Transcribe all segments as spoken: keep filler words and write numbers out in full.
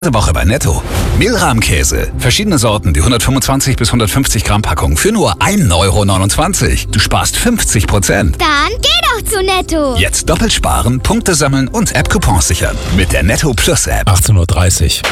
Diese Woche bei Netto. Mehlrahmkäse. Verschiedene Sorten, die hundertfünfundzwanzig bis hundertfünfzig Gramm Packung für nur ein Euro neunundzwanzig. Du sparst fünfzig Prozent. Dann geh doch zu Netto. Jetzt doppelt sparen, Punkte sammeln und App-Coupons sichern. Mit der Netto Plus App. achtzehn Uhr dreißig.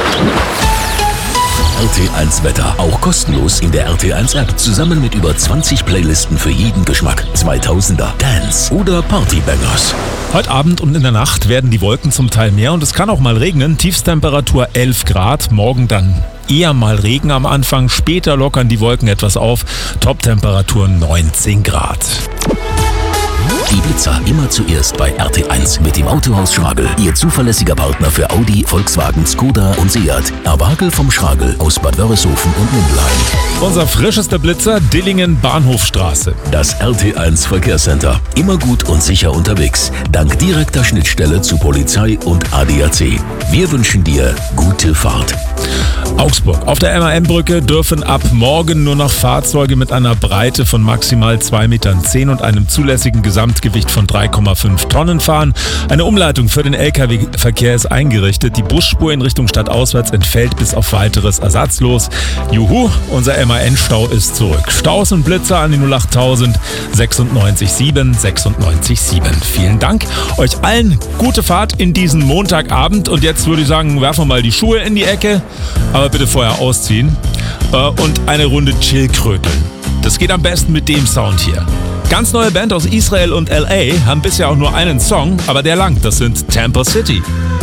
R T eins Wetter. Auch kostenlos in der R T eins App. Zusammen mit über zwanzig Playlisten für jeden Geschmack. zweitausender, Dance oder Partybangers. Heute Abend und in der Nacht werden die Wolken zum Teil mehr und es kann auch mal regnen. Tiefstemperatur elf Grad. Morgen dann eher mal Regen am Anfang. Später lockern die Wolken etwas auf. Toptemperatur neunzehn Grad. Die Blitzer immer zuerst bei R T eins mit dem Autohaus Schragel. Ihr zuverlässiger Partner für Audi, Volkswagen, Skoda und Seat. Erwagel vom Schragel aus Bad Wörishofen und Mindelheim. Unser frischester Blitzer, Dillingen Bahnhofstraße. Das R T eins Verkehrscenter. Immer gut und sicher unterwegs. Dank direkter Schnittstelle zu Polizei und A D A C. Wir wünschen dir gute Fahrt. Augsburg. Auf der M A M-Brücke dürfen ab morgen nur noch Fahrzeuge mit einer Breite von maximal zwei Meter zehn und einem zulässigen Gesamtgewicht von drei Komma fünf Tonnen fahren. Eine Umleitung für den L K W-Verkehr ist eingerichtet. Die Busspur in Richtung stadtauswärts entfällt bis auf weiteres ersatzlos. Juhu, unser M A N-Stau ist zurück. Staus und Blitzer an die null achttausend sechsundneunzig sieben sechsundneunzig sieben. Vielen Dank. Euch allen gute Fahrt in diesen Montagabend. Und jetzt würde ich sagen, werfen wir mal die Schuhe in die Ecke. Aber bitte vorher ausziehen äh, und eine Runde Chillkröteln. Das geht am besten mit dem Sound hier. Ganz neue Band aus Israel und L A haben bisher auch nur einen Song, aber der langt. Das sind Tampa City.